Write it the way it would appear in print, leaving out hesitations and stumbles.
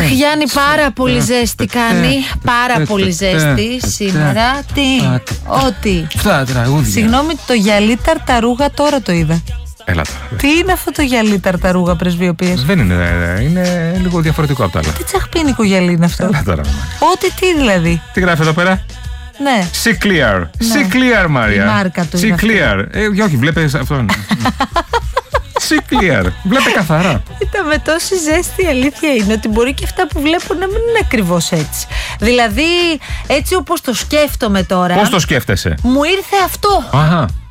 Αχ, Γιάννη, πάρα πολύ ζέστη κάνει. Πάρα πολύ ζέστη σήμερα. Τι, ό,τι. Αυτά τραγούδια. Συγγνώμη, το γυαλί ταρταρούγα τώρα το είδα. Έλα τώρα. Τι είναι αυτό το γυαλί ταρταρούγα, πρεσβειοποίηση? Δεν είναι λίγο διαφορετικό από τα άλλα. Τι τσαχπίνικο γυαλί είναι αυτό? Έλα τώρα. Ό,τι τι δηλαδή. Τι γράφει εδώ πέρα? Ναι. See clear. See clear, Μάρια. Η μάρκα του See είναι clear. Όχι, βλέπεις αυτόν. See clear. Βλέπε καθαρά. Κοίτα, με τόση ζέστη η αλήθεια είναι ότι μπορεί και αυτά που βλέπω να μην είναι ακριβώς έτσι. Δηλαδή, έτσι όπως το σκέφτομαι τώρα. Πώς το σκέφτεσαι? Μου ήρθε αυτό. Αχα.